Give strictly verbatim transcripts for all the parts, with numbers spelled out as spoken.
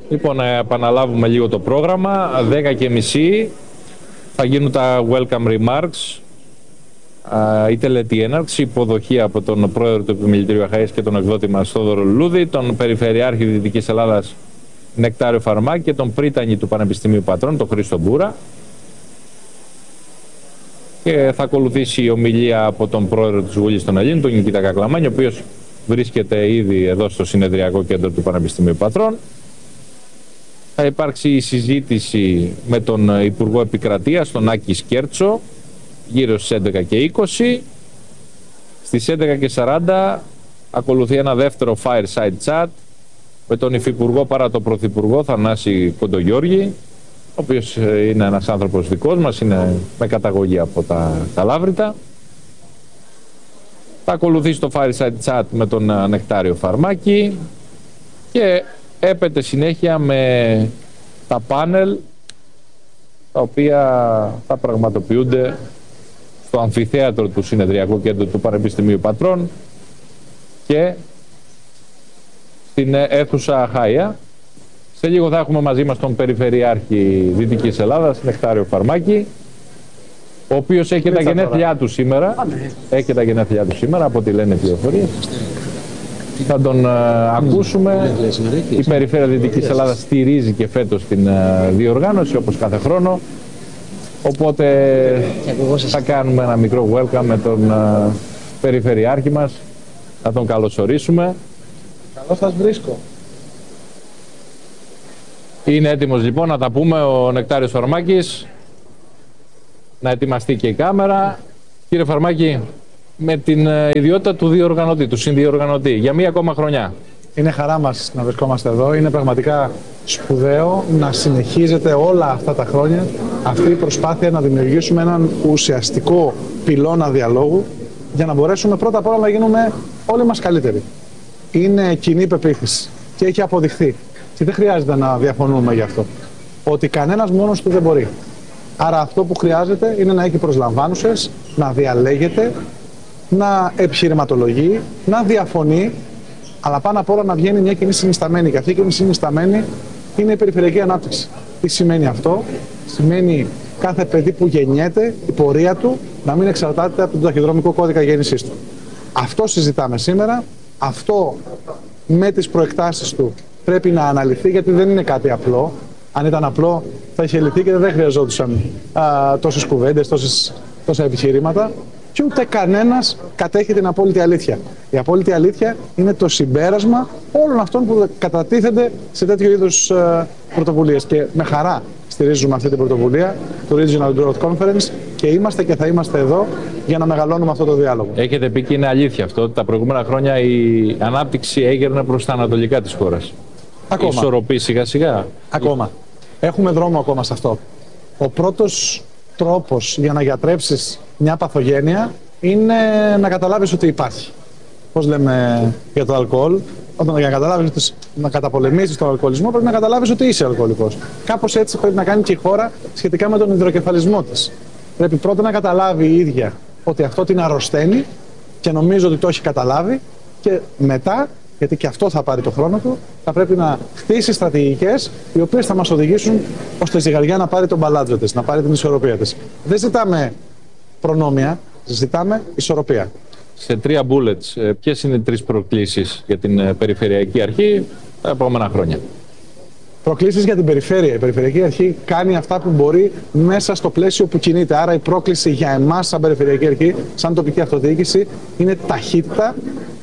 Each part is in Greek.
Λοιπόν, να επαναλάβουμε λίγο το πρόγραμμα. δέκα και μισή θα γίνουν τα welcome remarks, η τελετή έναρξη, υποδοχή από τον πρόεδρο του Επιμελητηρίου ΑΧΑΕΣ και τον εκδότη μας Θόδωρο Λουλούδη, τον Περιφερειάρχη Δυτικής Ελλάδας Νεκτάριο Φαρμάκη και τον πρίτανη του Πανεπιστημίου Πατρών, τον Χρήστο Μπούρα. Και θα ακολουθήσει η ομιλία από τον πρόεδρο της Βουλής των Ελλήνων, τον Νικήτα Κακλαμάνη, ο οποίος βρίσκεται ήδη εδώ στο συνεδριακό κέντρο του Πανεπιστημίου Πατρών. Θα υπάρξει η συζήτηση με τον Υπουργό Επικρατείας, τον Άκη Σκέρτσο, γύρω στις έντεκα και είκοσι. Στις έντεκα και σαράντα ακολουθεί ένα δεύτερο fireside chat με τον Υφυπουργό παρά τον Πρωθυπουργό Θανάση Κοντογιώργη, ο οποίος είναι ένας άνθρωπος δικός μας, είναι με καταγωγή από τα Καλάβρητα. Θα ακολουθήσει το fireside chat με τον Νεκτάριο Φαρμάκη και έπεται συνέχεια με τα πάνελ τα οποία θα πραγματοποιούνται στο αμφιθέατρο του Συνεδριακού Κέντρου του Πανεπιστημίου Πατρών και στην αίθουσα Χάια. Σε λίγο θα έχουμε μαζί μας τον Περιφερειάρχη Δυτικής Ελλάδας, Νεκτάριο Φαρμάκη, ο οποίος έχει τα γενέθλιά του σήμερα. Α, ναι. Έχει τα γενέθλιά του σήμερα, από ό,τι λένε πληροφορίες. Θα τον uh, ακούσουμε. Η Περιφέρεια Δυτικής Ελλάδας στηρίζει και φέτος την uh, διοργάνωση, όπως κάθε χρόνο. Οπότε θα κάνουμε ένα μικρό welcome με τον uh, Περιφερειάρχη μας, να τον καλωσορίσουμε. Καλώς σας βρίσκω. Είναι έτοιμος λοιπόν να τα πούμε ο Νεκτάριος Φαρμάκης, να ετοιμαστεί και η κάμερα. Κύριε Φαρμάκη, με την ιδιότητα του διοργανωτή, του συνδιοργανωτή, για μία ακόμα χρονιά. Είναι χαρά μας να βρισκόμαστε εδώ. Είναι πραγματικά σπουδαίο να συνεχίζεται όλα αυτά τα χρόνια αυτή η προσπάθεια να δημιουργήσουμε έναν ουσιαστικό πυλώνα διαλόγου για να μπορέσουμε πρώτα απ' όλα να γίνουμε όλοι μας καλύτεροι. Είναι κοινή πεποίθηση και έχει αποδειχθεί. Και δεν χρειάζεται να διαφωνούμε γι' αυτό. Ότι κανένας μόνος του δεν μπορεί. Άρα αυτό που χρειάζεται είναι να έχει προσλαμβάνουσες, να διαλέγεται, να επιχειρηματολογεί, να διαφωνεί, αλλά πάνω απ' όλα να βγαίνει μια κοινή συνισταμένη. Και αυτή η κοινή συνισταμένη είναι η περιφερειακή ανάπτυξη. Τι σημαίνει αυτό? Σημαίνει κάθε παιδί που γεννιέται, η πορεία του να μην εξαρτάται από τον ταχυδρομικό κώδικα γέννησής του. Αυτό συζητάμε σήμερα. Αυτό με τις προεκτάσεις του πρέπει να αναλυθεί, γιατί δεν είναι κάτι απλό. Αν ήταν απλό θα είχε λυθεί και δεν χρειαζόντουσαν α, τόσες κουβέντες, τόσες, τόσα επιχειρήματα. Και ούτε κανένας κατέχει την απόλυτη αλήθεια. Η απόλυτη αλήθεια είναι το συμπέρασμα όλων αυτών που κατατίθενται σε τέτοιου είδους πρωτοβουλίες. Και με χαρά στηρίζουμε αυτή την πρωτοβουλία του Regional Growth Conference και είμαστε και θα είμαστε εδώ για να μεγαλώνουμε αυτό το διάλογο. Έχετε πει και είναι αλήθεια αυτό, ότι τα προηγούμενα χρόνια η ανάπτυξη έγερνε προς τα ανατολικά της χώρας. Ακόμα. Ισορροπεί σιγά σιγά. Ακόμα. Έχουμε δρόμο ακόμα σε αυτό. Ο πρώτος τρόπος για να γιατρέψεις μια παθογένεια είναι να καταλάβεις ότι υπάρχει. Πώς λέμε για το αλκοόλ, όταν για να καταλάβεις, να καταπολεμήσεις τον αλκοολισμό, πρέπει να καταλάβεις ότι είσαι αλκοολικός. Κάπως έτσι πρέπει να κάνει και η χώρα σχετικά με τον υδροκεφαλισμό της. Πρέπει πρώτα να καταλάβει η ίδια ότι αυτό την αρρωσταίνει και νομίζω ότι το έχει καταλάβει, και μετά, γιατί και αυτό θα πάρει το χρόνο του, θα πρέπει να χτίσει στρατηγικές οι οποίες θα μας οδηγήσουν ώστε η ζυγαριά να πάρει τον μπαλάντζο της, να πάρει την ισορροπία της. Δεν ζητάμε προνόμια, ζητάμε ισορροπία. Σε τρία bullets, ποιες είναι οι τρεις προκλήσεις για την Περιφερειακή Αρχή τα επόμενα χρόνια? Προκλήσεις για την περιφέρεια. Η Περιφερειακή Αρχή κάνει αυτά που μπορεί μέσα στο πλαίσιο που κινείται. Άρα η πρόκληση για εμάς σαν Περιφερειακή Αρχή, σαν τοπική αυτοδιοίκηση, είναι ταχύτητα,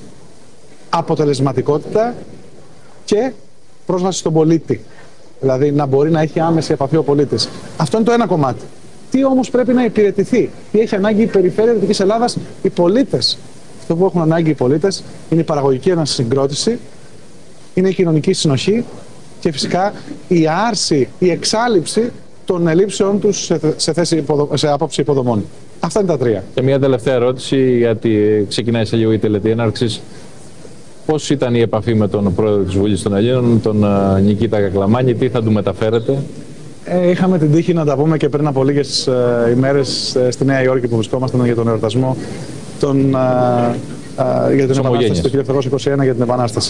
αποτελεσματικότητα και πρόσβαση στον πολίτη. Δηλαδή να μπορεί να έχει άμεση επαφή ο πολίτης. Αυτό είναι το ένα κομμάτι. Τι όμως πρέπει να υπηρετηθεί? Τι έχει ανάγκη η Περιφέρεια Δυτικής Ελλάδας? Οι πολίτες. Αυτό που έχουν ανάγκη οι πολίτες είναι η παραγωγική ανασυγκρότηση, είναι η κοινωνική συνοχή και φυσικά η άρση, η εξάλειψη των ελλείψεων τους σε, σε, θέση υποδο... σε άποψη υποδομών. Αυτά είναι τα τρία. Και μια τελευταία ερώτηση, γιατί ξεκινάει σε λίγο η τελετή έναρξης. Πώς ήταν η επαφή με τον πρόεδρο της Βουλής των Ελλήνων, τον uh, Νικήτα Κακλαμάνη, τι θα του μεταφέρετε? Ε, είχαμε την τύχη να τα πούμε και πριν από λίγες ε, ημέρες ε, στη Νέα Υόρκη που βρισκόμασταν για τον εορτασμό τον, ε, ε, για την Επανάσταση, το χίλια επτακόσια είκοσι ένα για την Επανάσταση.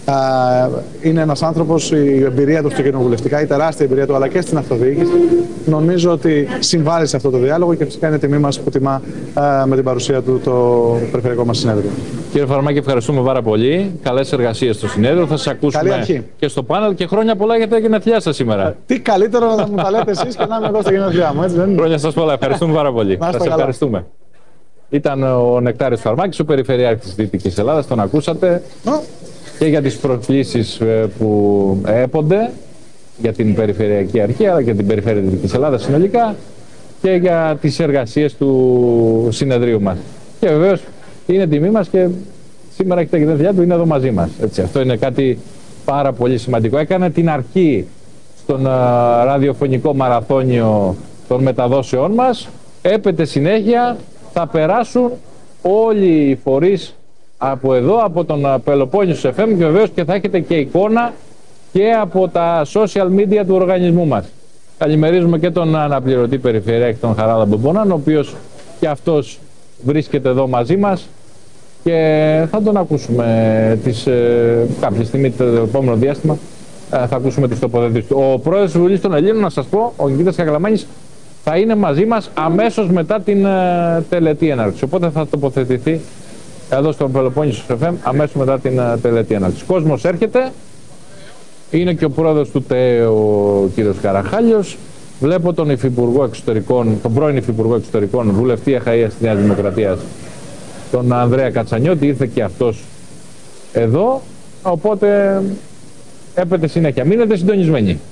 Είναι ένας άνθρωπος, η εμπειρία του στο κοινοβουλευτικά, η τεράστια εμπειρία του, αλλά και στην αυτοδιοίκηση, νομίζω ότι συμβάλλει σε αυτό το διάλογο και φυσικά είναι τιμή μας που τιμά με την παρουσία του το περιφερειακό μας συνέδριο. Κύριε Φαρμάκη, ευχαριστούμε πάρα πολύ. Καλές εργασίες στο συνέδριο. Θα σας ακούσουμε και στο πάνελ και χρόνια πολλά για τα γενέθλιά σας σήμερα. Ε, τι καλύτερο να μου τα λέτε εσείς και να είμαι εδώ στα γενέθλιά μου, έτσι δεν είναι? Χρόνια σας πολλά. Ευχαριστούμε πάρα πολύ. Σας ευχαριστούμε. Ήταν ο Νεκτάριος Φαρμάκης, ο Περιφερειάρχης της Δυτικής Ελλάδας. Τον ακούσατε. Oh. Και για τις προκλήσεις που έπονται για την Περιφερειακή Αρχή αλλά και την Περιφέρεια Δυτικής Ελλάδας συνολικά και για τις εργασίες του συνεδρίου μας. Και βεβαίως είναι τιμή μας και σήμερα έχει τα γενέθλιά του, είναι εδώ μαζί μας. Έτσι, αυτό είναι κάτι πάρα πολύ σημαντικό. Έκανε την αρχή στον α, ραδιοφωνικό μαραθώνιο των μεταδόσεών μας. Έπεται συνέχεια, θα περάσουν όλοι οι φορείς από εδώ, από τον Πελοπόννησο εφ εμ και βεβαίως και θα έχετε και εικόνα και από τα social media του οργανισμού μας. Καλημερίζουμε και τον αναπληρωτή περιφερειάρχη, τον Χαράλαμπο Μπομπονάν, ο οποίος και αυτός βρίσκεται εδώ μαζί μας και θα τον ακούσουμε τις, ε, κάποια στιγμή το επόμενο διάστημα ε, θα ακούσουμε τις τοποθετήσεις του. Ο πρόεδρος της Βουλής των Ελλήνων, να σας πω, ο Νικήτας Κακλαμάνης, θα είναι μαζί μας αμέσως μετά την ε, τελετή έναρξη, οπότε θα τοποθετηθεί εδώ στον Πελοπόννησο εφ εμ αμέσως μετά την uh, τελετή έναρξη. Κόσμος έρχεται, είναι και ο πρόεδρος του ΤΕ, ο κύριος Καραχάλιος. Βλέπω τον Υφυπουργό Εξωτερικών, τον πρώην Υφυπουργό Εξωτερικών, βουλευτή ΕΧΑΙΑ της Νέας Δημοκρατίας, τον Ανδρέα Κατσανιώτη, ήρθε και αυτός εδώ, οπότε έπεται συνέχεια. Μείνετε συντονισμένοι.